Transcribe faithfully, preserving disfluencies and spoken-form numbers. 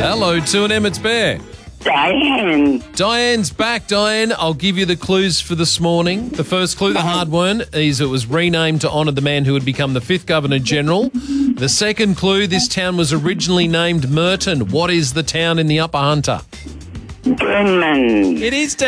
Hello, two and M, it's Bear. Diane. Diane's back, Diane. I'll give you the clues for this morning. The first clue, the hard one, is it was renamed to honour the man who would become the fifth Governor-General. The second clue, this town was originally named Merton. What is the town in the Upper Hunter? Burnman. It is